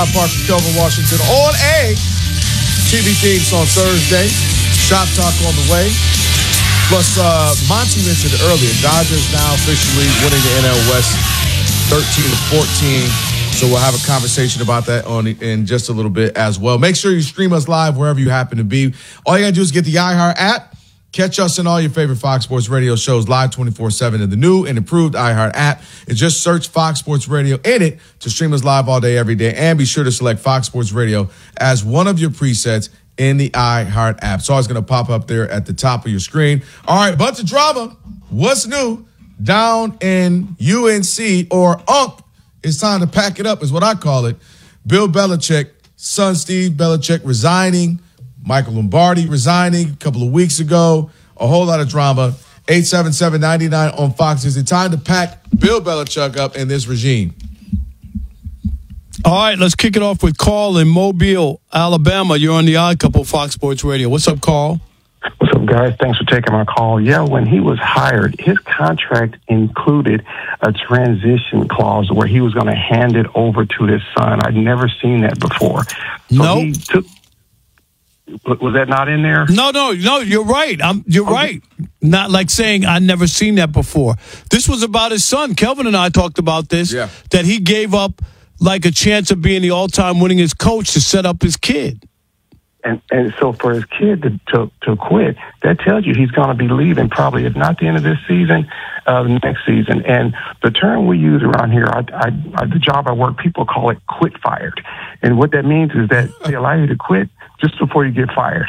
Park from Kelvin Washington on a TV Themes on Thursday. Shop Talk on the way. Plus, Monty mentioned earlier, Dodgers now officially winning the NL West 13-14. So we'll have a conversation about that in just a little bit as well. Make sure you stream us live wherever you happen to be. All you got to do is get the iHeart app. Catch us in all your favorite Fox Sports Radio shows live 24/7 in the new and improved iHeart app. And just search Fox Sports Radio in it to stream us live all day, every day. And be sure to select Fox Sports Radio as one of your presets in the iHeart app. It's always going to pop up there at the top of your screen. All right, bunch of drama. What's new down in UNC or UMP? It's time to pack it up is what I call it. Bill Belichick, son Steve Belichick resigning. Michael Lombardi resigning a couple of weeks ago. A whole lot of drama. 877-99 on Fox. Is it time to pack Bill Belichick up in this regime? All right, let's kick it off with Carl in Mobile, Alabama. You're on the Odd Couple, Fox Sports Radio. What's up, Carl? What's up, guys? Thanks for taking my call. Yeah, when he was hired, his contract included a transition clause where he was going to hand it over to his son. I'd never seen that before. So was that not in there? No, you're right. You're right. Not like saying I'd never seen that before. This was about his son. Kelvin and I talked about this, that he gave up like a chance of being the all-time winningest coach to set up his kid. And so for his kid to quit, that tells you he's going to be leaving probably, if not the end of this season, next season. And the term we use around here, the job I work, people call it quit fired. And what that means is that they allow you to quit just before you get fired.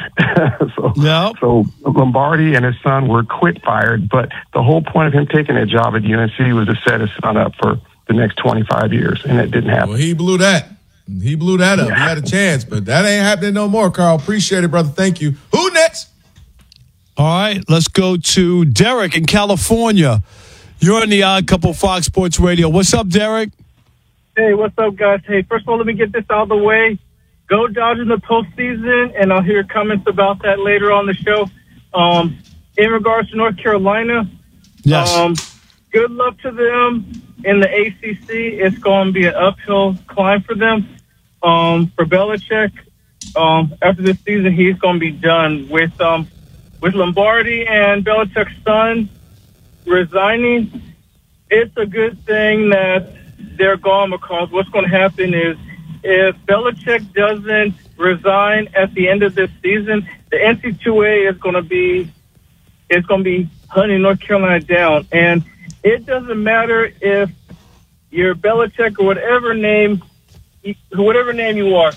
So Lombardi and his son were quit fired, but the whole point of him taking that job at UNC was to set his son up for the next 25 years, and that didn't happen. Well, he blew that. He blew that up. He had a chance, but that ain't happening no more, Carl. Appreciate it, brother. Thank you. Who next? All right, let's go to Derek in California. You're on the Odd Couple Fox Sports Radio. What's up, Derek? Hey, what's up, guys? Hey, first of all, let me get this out of the way. Go Dodgers in the postseason, and I'll hear comments about that later on the show. In regards to North Carolina, good luck to them in the ACC. It's going to be an uphill climb for them. For Belichick, after this season, he's going to be done with Lombardi and Belichick's son resigning. It's a good thing that they're gone, because what's going to happen is if Belichick doesn't resign at the end of this season, the NC2A is going to be hunting North Carolina down. And it doesn't matter if you're Belichick or whatever name you are.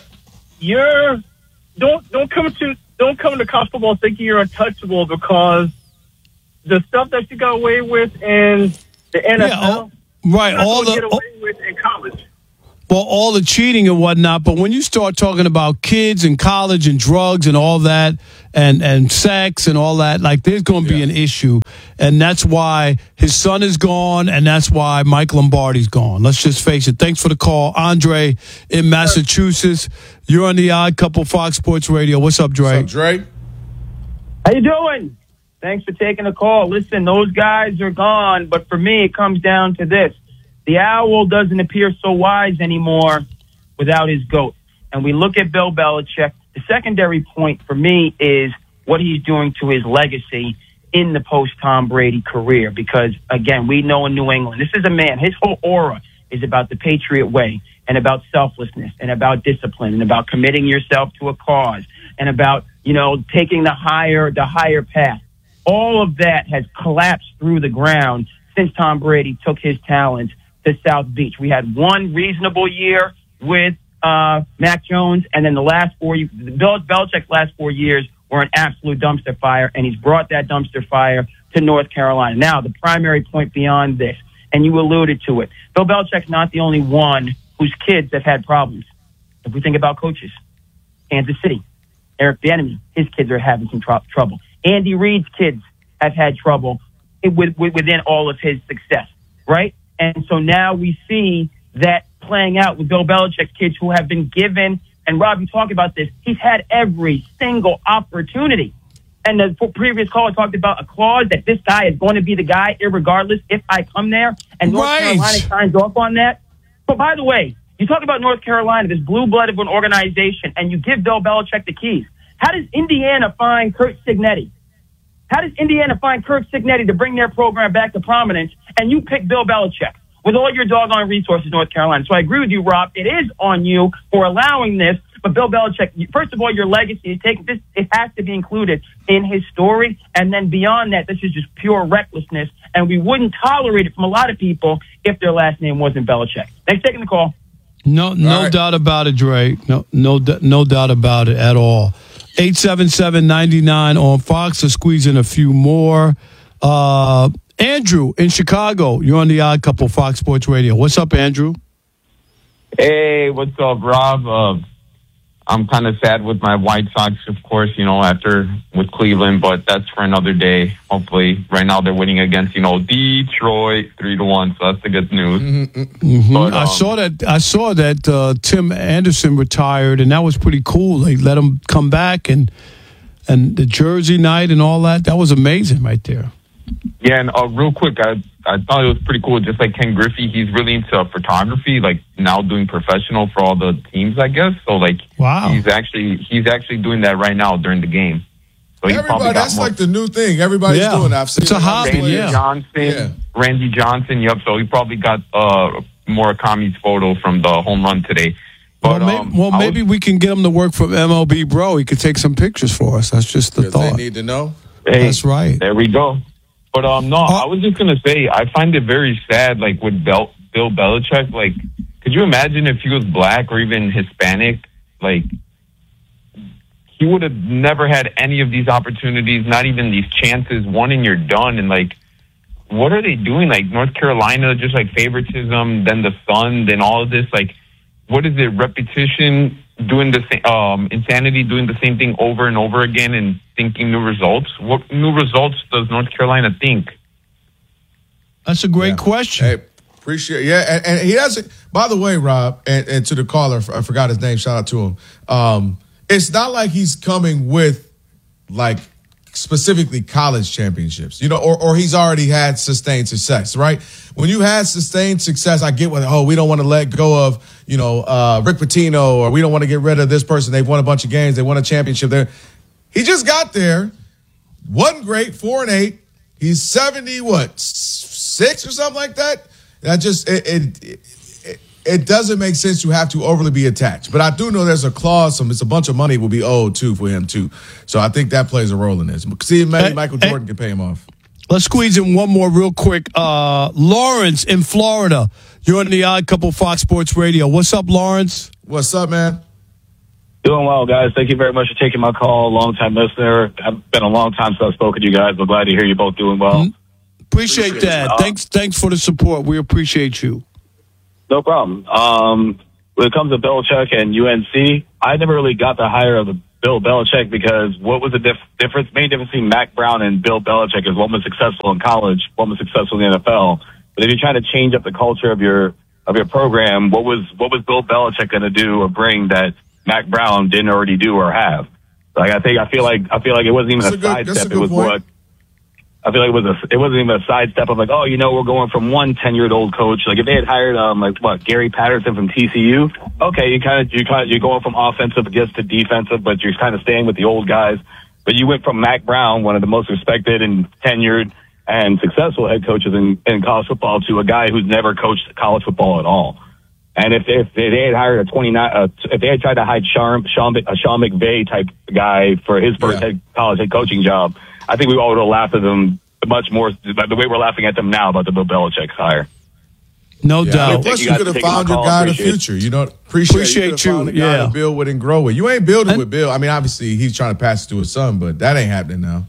Don't come to college football thinking you're untouchable, because the stuff that you got away with in the NFL, all get away with in college. Well, all the cheating and whatnot, but when you start talking about kids and college and drugs and all that and sex and all that, like, there's going to be an issue. And that's why his son is gone, and that's why Mike Lombardi's gone. Let's just face it. Thanks for the call. Andre in Massachusetts. You're on the Odd Couple Fox Sports Radio. What's up, Dre? What's up, Dre? How you doing? Thanks for taking the call. Listen, those guys are gone, but for me, it comes down to this. The owl doesn't appear so wise anymore without his goat. And we look at Bill Belichick. The secondary point for me is what he's doing to his legacy in the post-Tom Brady career. Because, again, we know in New England, this is a man, his whole aura is about the Patriot way and about selflessness and about discipline and about committing yourself to a cause and about, taking the higher path. All of that has collapsed through the ground since Tom Brady took his talent to South Beach. We had one reasonable year with Mac Jones, and then the last 4 years, Belichick's last 4 years were an absolute dumpster fire, and he's brought that dumpster fire to North Carolina. Now, the primary point beyond this, and you alluded to it, Bill Belichick's not the only one whose kids have had problems. If we think about coaches, Kansas City, Eric Bieniemy, his kids are having some trouble. Andy Reid's kids have had trouble within all of his success, right? And so now we see that playing out with Bill Belichick's kids who have been given, and Rob, you talk about this, he's had every single opportunity. And the previous caller talked about a clause that this guy is going to be the guy irregardless if I come there, and North Carolina signs off on that. But by the way, You talk about North Carolina, this blue-blooded of an organization, and you give Bill Belichick the keys. How does Indiana find Curt Cignetti? How does Indiana find Curt Cignetti to bring their program back to prominence, and you pick Bill Belichick with all your doggone resources, North Carolina? So I agree with you, Rob. It is on you for allowing this. But Bill Belichick, first of all, your legacy, it has to be included in his story. And then beyond that, this is just pure recklessness. And we wouldn't tolerate it from a lot of people if their last name wasn't Belichick. Thanks for taking the call. No doubt about it, Dre. No doubt about it at all. 877-99 on Fox. Let's squeeze in a few more. Andrew in Chicago. You're on the Odd Couple, Fox Sports Radio. What's up, Andrew? Hey, what's up, Rob? I'm kind of sad with my White Sox, of course, after with Cleveland, but that's for another day. Hopefully, right now they're winning against, Detroit 3-1, so that's the good news. Mm-hmm. But, I saw that Tim Anderson retired, and that was pretty cool. They let him come back, and the Jersey night and all that. That was amazing right there. Yeah, and real quick, I thought it was pretty cool. Just like Ken Griffey, he's really into photography, like now doing professional for all the teams, I guess. So wow, he's actually doing that right now during the game. So that's like the new thing. Everybody's doing that. I've seen it's a hobby. Randy Johnson. Yep. So he probably got Murakami's photo from the home run today. But, maybe we can get him to work for MLB Bro. He could take some pictures for us. That's just the thought. They need to know. Hey, that's right. There we go. But I was just gonna say I find it very sad, like with Bill Belichick. Like, could you imagine if he was black or even Hispanic? Like, he would have never had any of these opportunities, not even these chances. One and you're done. And like, what are they doing? Like North Carolina, just like favoritism, then the Sun, then all of this. Like, what is it? Repetition, doing the same, insanity, doing the same thing over and over again, and thinking new results. What new results does North Carolina think? That's a great question. Hey, appreciate it. Yeah, and he hasn't. By the way, Rob, and to the caller, I forgot his name. Shout out to him. It's not like he's coming with like specifically college championships, or he's already had sustained success, right? When you had sustained success, I get we don't want to let go of, Rick Pitino, or we don't want to get rid of this person. They've won a bunch of games. They won a championship there. He just got there. Wasn't great, 4-8. He's 6 or something like that. That just, it doesn't make sense to have to overly be attached. But I do know there's a clause, it's a bunch of money will be owed too for him too. So I think that plays a role in this. See if maybe Michael Jordan can pay him off. Let's squeeze in one more real quick. Lawrence in Florida. You're on the Odd Couple Fox Sports Radio. What's up, Lawrence? What's up, man? Doing well, guys. Thank you very much for taking my call. Long-time listener. I've been a long time since I've spoken to you guys, but glad to hear you both doing well. Appreciate that. Thanks for the support. We appreciate you. No problem. When it comes to Belichick and UNC, I never really got the hire of the Bill Belichick because what was the main difference between Mac Brown and Bill Belichick is one was successful in college, one was successful in the NFL. But if you're trying to change up the culture of your program, what was Bill Belichick going to do or bring that Mac Brown didn't already do or have? Like I feel like it wasn't even a sidestep. It was what I feel like it wasn't even a sidestep of like, we're going from one 10-year-old coach. Like if they had hired Gary Patterson from TCU, okay, you're going from offensive to defensive, but you're kind of staying with the old guys. But you went from Mac Brown, one of the most respected and tenured and successful head coaches in college football, to a guy who's never coached college football at all. And if they had hired if they had tried to hire Sean McVay type guy for his first college head coaching job, I think we all would have laughed at them much more the way we're laughing at them now about the Bill Belichick hire. No doubt. Plus, you could have found your guy in the future. Appreciate you. Found a guy to build with and grow with. You ain't building with Bill. I mean, obviously, he's trying to pass it to his son, but that ain't happening now.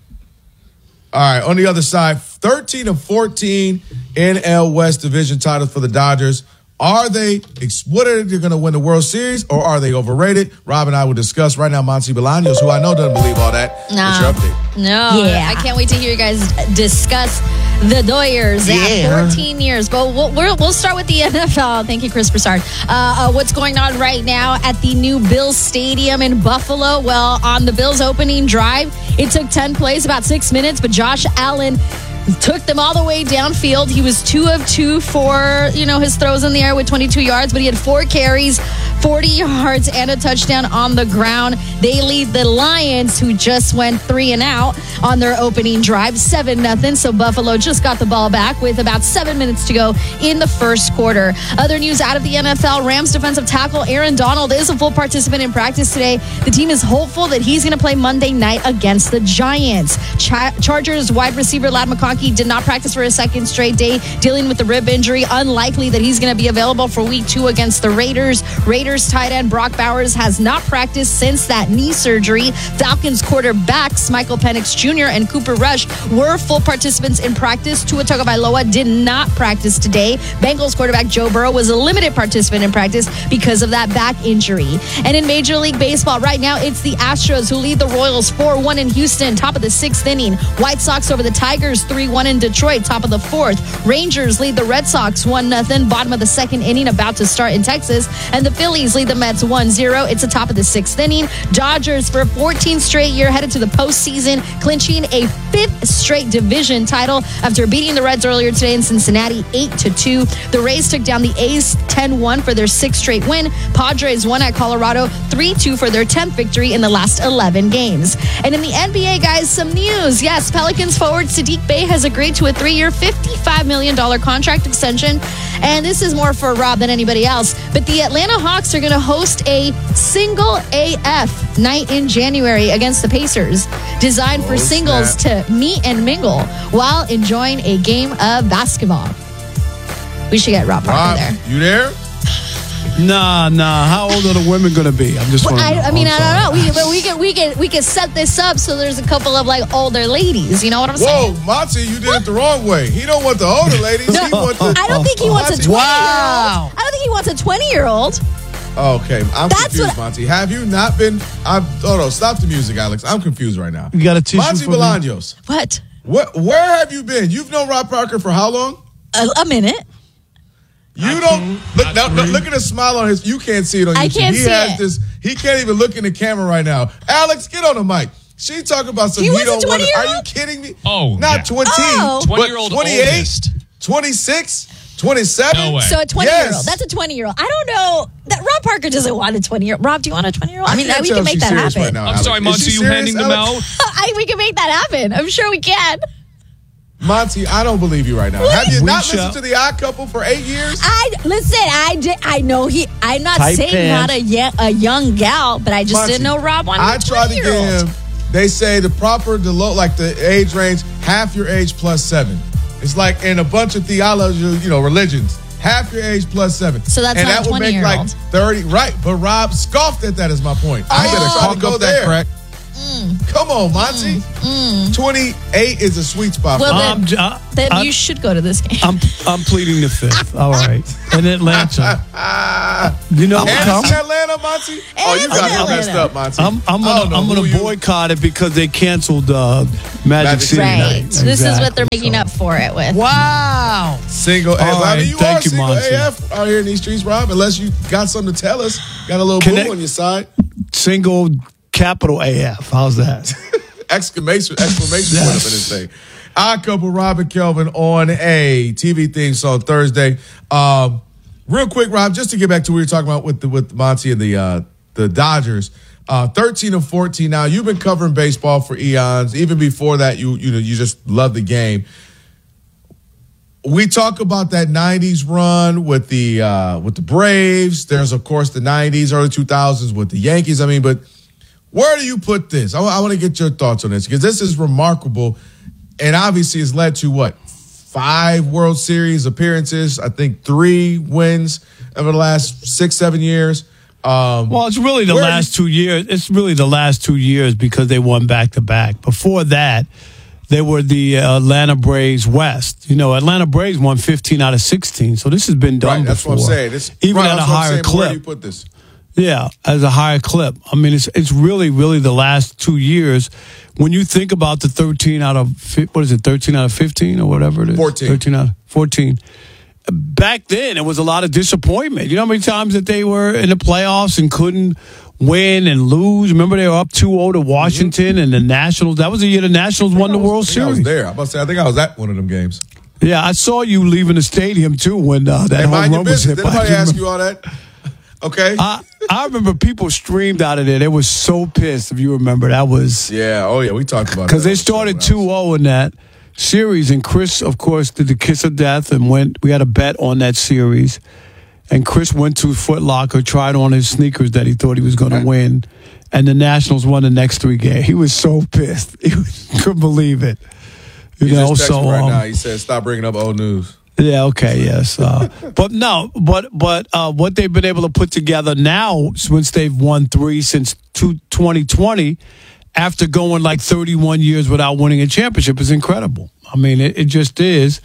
All right, on the other side, 13 of 14 NL West division titles for the Dodgers. Are they going to win the World Series, or are they overrated? Rob and I will discuss right now. Monty Bolaños, who I know doesn't believe all that. What's your update? No, yeah. I can't wait to hear you guys discuss the Doyers at 14 years. But we'll start with the NFL. Thank you, Chris Broussard. What's going on right now at the new Bills Stadium in Buffalo? Well, on the Bills opening drive, it took 10 plays, about 6 minutes, but Josh Allen took them all the way downfield. He was 2 of 2 for, his throws in the air with 22 yards, but he had 4 carries, 40 yards, and a touchdown on the ground. They lead the Lions, who just went 3 and out on their opening drive, 7-0. So Buffalo just got the ball back with about 7 minutes to go in the first quarter. Other news out of the NFL, Rams defensive tackle Aaron Donald is a full participant in practice today. The team is hopeful that he's going to play Monday night against the Giants. Chargers wide receiver Ladd McConkey did not practice for a second straight day, dealing with the rib injury. Unlikely that he's going to be available for week 2 against the Raiders. Raiders tight end Brock Bowers has not practiced since that knee surgery. Falcons quarterbacks Michael Penix Jr. and Cooper Rush were full participants in practice. Tua Tagovailoa did not practice today. Bengals quarterback Joe Burrow was a limited participant in practice because of that back injury. And in Major League Baseball right now, it's the Astros who lead the Royals 4-1 in Houston, top of the 6th inning. White Sox over the Tigers 3-1 in Detroit, top of the 4th. Rangers lead the Red Sox 1-0, bottom of the 2nd inning, about to start in Texas. And the Phillies lead the Mets 1-0. It's the top of the 6th inning. Dodgers for a 14th straight year headed to the postseason, clinching a 5th straight division title after beating the Reds earlier today in Cincinnati 8-2. The Rays took down the A's 10-1 for their 6th straight win. Padres won at Colorado 3-2 for their 10th victory in the last 11 games. And in the NBA, guys, some news. Yes, Pelicans forward Saddiq Bey has agreed to a 3-year, $55 million contract extension. And this is more for Rob than anybody else. But the Atlanta Hawks are going to host a single AF night in January against the Pacers, designed for singles to meet and mingle while enjoying a game of basketball. We should get Rob Parker there. You there? Nah. How old are the women going to be? I'm just. I don't know. We can set this up so there's a couple of older ladies. You know what I'm saying? Whoa, Monty, you did it the wrong way. He don't want the older ladies. No, he wants the. I don't think he wants a 20-year-old. Wow. I don't think he wants a 20-year-old. Okay, I'm confused, Monty. Have you not been? No, stop the music, Alex. I'm confused right now. You got a tissue Monty for me? Bolaños. What? Where have you been? You've known Rob Parker for how long? A minute. You don't look at the smile on his. You can't see it on YouTube. I can't see it. He can't even look in the camera right now. Alex, get on the mic. She talking about some. He was don't a 20-year-old? Are you kidding me? Oh, not 20. Oh. 20-year-old 28, oldest. 26, 27. No way. So a 20-year-old. Yes. That's a 20-year-old. I don't know. That Rob Parker doesn't want a 20-year-old. Rob, do you want a 20-year-old? I mean, can't we tell can if make she's that serious happen. right now, I'm Alex. sorry, Is Monty, she you serious, handing them Alex? out? We can make that happen. I'm sure we can. Monty, I don't believe you right now. What? Have you We not shall- listened to The Odd Couple for 8 years? I know he. I'm not Tight saying pants. not a young gal, but I just Monty, didn't know Rob wanted I a tried to 20-year-old. get him. They say the age range, half your age plus 7. It's like in a bunch of theology, religions. Half your age plus 7. So that's and not that a would make 20-year-old. 30. Right. But Rob scoffed at that is my point. I Better better cock go up that there. crack. Come on, Monty. 28 is a sweet spot. Well, for me. then you should go to this game. I'm pleading the 5th. All right. In Atlanta. You know And what? it's in Atlanta, Monty? Oh, you got Atlanta. it messed up, Monty. I'm I don't know gonna who you- boycott it because they canceled Magic Magic City City. Right. night. This is what they're Exactly. making up for it with. Wow. Single AF. All I right, mean, you thank are you, single Monty. AF out here in these streets, Rob, unless you got something to tell us. Got a little Connect- boo on your side. Single capital AF. How's that? Exclamation point up in this thing. Odd Couple, Rob and Kelvin on a TV theme song Thursday. Real quick, Rob, just to get back to what we were talking about with Monty and the Dodgers. 13 of 14 now. You've been covering baseball for eons. Even before that, you just love the game. We talk about that 90s run with the Braves. There's, of course, the 90s, early 2000s with the Yankees. I mean, but where do you put this? I want to get your thoughts on this because this is remarkable and obviously has led to, 5 World Series appearances, I think 3 wins over the last 6-7 years. Well, it's really the last 2 years. It's really the last 2 years because they won back-to-back. Before that, they were the Atlanta Braves West. Atlanta Braves won 15 out of 16, so this has been done Right, that's before. what I'm saying. Even at a that's what I'm higher saying, but where do you clip. put this? Yeah, as a higher clip. I mean, it's really, really the last 2 years. When you think about the 13 out of 15 or whatever it is? 14. 13 out of 14. Back then, it was a lot of disappointment. You know how many times that they were in the playoffs and couldn't win and lose. Remember they were up 2-0 to Washington and the Nationals. That was the year the Nationals won the World Series. I was there. I think I was at one of them games. Yeah, I saw you leaving the stadium too when that home run was hit. Did anybody ask you all that? Okay. I remember people streamed out of there. They were so pissed. If you remember, that was we talked about it because they started 2-0 in that series, and Chris, of course, did the kiss of death and went. We had a bet on that series, and Chris went to Foot Locker, tried on his sneakers that he thought he was going to win, and the Nationals won the next 3 games. He was so pissed. He couldn't believe it. He just texted me right now. He said, "Stop bringing up old news." Yeah. Okay. Yes. But what they've been able to put together now, since they've won 3 since 2020, after going like 31 years without winning a championship, is incredible. I mean, it just is.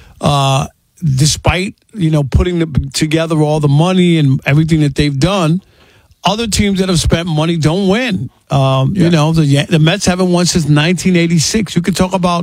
Despite putting together all the money and everything that they've done, other teams that have spent money don't win. The Mets haven't won since 1986. You could talk about.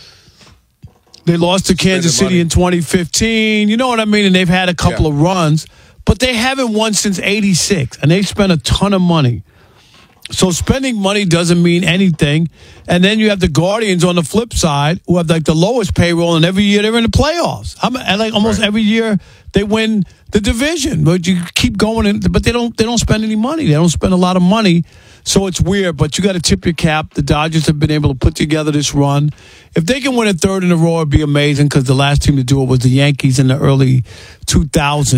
They lost to Kansas City in 2015. You know what I mean? And they've had a couple of runs, but they haven't won since 86, and they've spent a ton of money. So spending money doesn't mean anything. And then you have the Guardians on the flip side, who have like the lowest payroll, and every year they're in the playoffs. Almost every year they win the division, but you keep going in, but they don't spend any money. They don't spend a lot of money. So it's weird, but you got to tip your cap. The Dodgers have been able to put together this run. If they can win a third in a row, it'd be amazing, because the last team to do it was the Yankees in the early 2000s,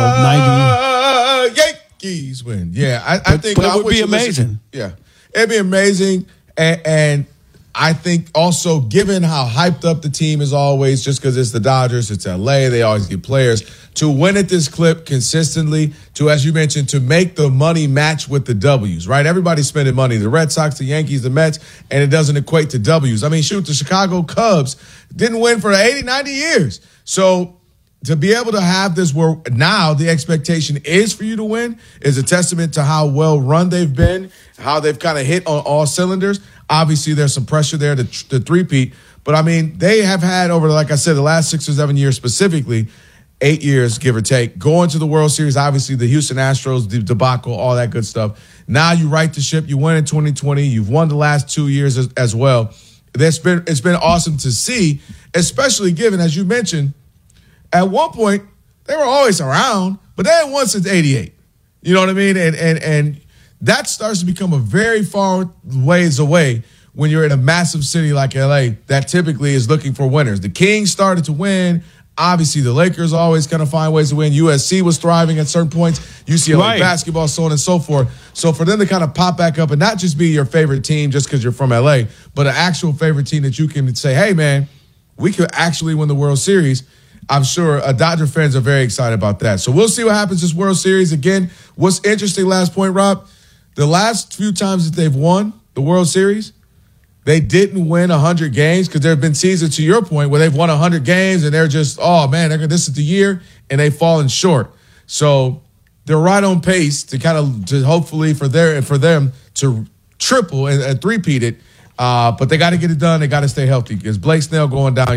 90. Yankees win. Yeah, I think it would be amazing. Yeah, it'd be amazing. And I think also, given how hyped up the team is always, just because it's the Dodgers, it's LA, they always get players, to win at this clip consistently, to, as you mentioned, to make the money match with the W's, right? Everybody's spending money, the Red Sox, the Yankees, the Mets, and it doesn't equate to W's. I mean, shoot, the Chicago Cubs didn't win for 80, 90 years. So to be able to have this where now the expectation is for you to win is a testament to how well run they've been, how they've kind of hit on all cylinders. Obviously, there's some pressure there to three-peat. But, I mean, they have had over, like I said, the last 6 or 7 years specifically, 8 years, give or take, going to the World Series, obviously the Houston Astros, the debacle, all that good stuff. Now you right the ship. You win in 2020. You've won the last 2 years as well. It's been awesome to see, especially given, as you mentioned, at one point, they were always around, but they hadn't won since 88. You know what I mean? And that starts to become a very far ways away when you're in a massive city like LA that typically is looking for winners. The Kings started to win. Obviously, the Lakers always kind of find ways to win. USC was thriving at certain points. UCLA basketball, so on and so forth. So for them to kind of pop back up and not just be your favorite team just because you're from LA, but an actual favorite team that you can say, hey, man, we could actually win the World Series. I'm sure Dodger fans are very excited about that. So we'll see what happens this World Series. Again, what's interesting, last point, Rob, the last few times that they've won the World Series, they didn't win 100 games, because there have been seasons, to your point, where they've won 100 games and they're just, oh, man, this is the year, and they've fallen short. So they're right on pace to hopefully for them to triple and three-peat it. But they got to get it done. They got to stay healthy, because Blake Snell going down